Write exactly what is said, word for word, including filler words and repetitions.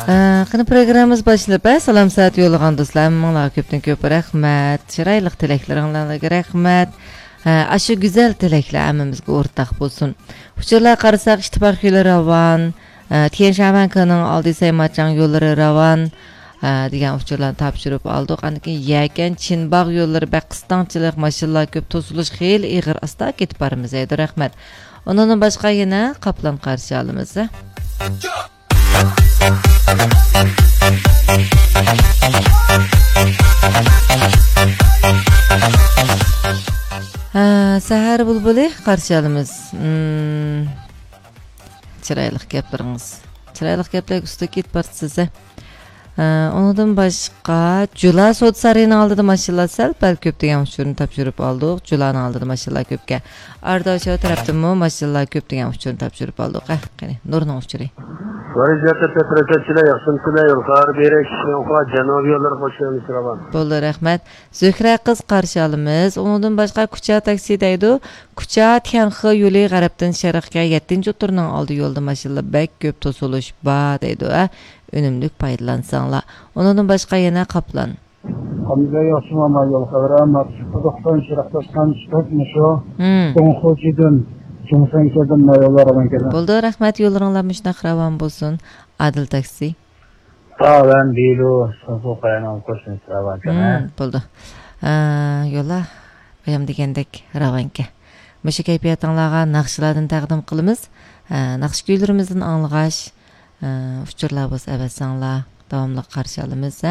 Qani programmamiz başlanıp, salam saat yo'llagan do'stlar, minglar ko'pdan ko'p rahmat. Chiroyli tilaklaringizga rahmat. Ashu güzel tilaklar hammamizga o'rtaq bo'lsin. Uchurlar qarasak, ittifoq yo'llari ravan, Tian Shan Kanning oldi saymatchang yo'llari ravan degan uchurlarni topshirib oldik. Aniki yakan Chinbog' yo'llari Baqistonchilik mashinlar ko'p to'silish xeyli ig'ir asta ketib boramiz. Edi rahmat. Ondan boshqa yana Qaplan qarshi olamiz. Sahar bulbuli qarshi olamiz. Chiroyli gaplaringiz. Chiroyli gaplar usta ketib borsiz. Ondan boshqa Jula sud sarayini oldida mashinalar sal pal ko'p degan uchurni topshirib oldik. Julani oldida mashinalar ko'pga. Ardocha tarafdami mashinalar ko'p degan uchurni topshirib oldik. Qani, Nurning uchuri. Varijata Petrosachila yaxshi tilay yo'llar berek, yo'qa janob yo'llar qo'shamiz ravan. Bo'ldi, rahmat. Zuhra qiz qarshi olamiz. Undan boshqa Kucha taksi deydi. Kucha Tianxi yo'li g'arbdan sharqqa yettinchi turning oldi yo'lda mashinalar bak ko'p to'silish bor deydi. Önümlük paylansanglar. Ondan başqa yana Qaplan. Hamza Yoshmama yo'l qavramat. Qo'doqdan shiraqdan chiqibmi shu? Qo'ng'ochidan Chunsankadan yo'llarim keldi. Bo'ldi, rahmat, yo'llaringlar mushnaq ravan bo'lsin. Adil taksi. Ha, ben Bilu So'qayning qo'shnisi ravan kana. Bo'ldi. Yo'lla bayam degandek ravanka. Mushu kayfiyatinglarga naqshlardan taqdim qilamiz. Naqsh kuylarimizdan anglag'ash uchurlar bo'lsa, avasanglar davomli qarshi olamiz.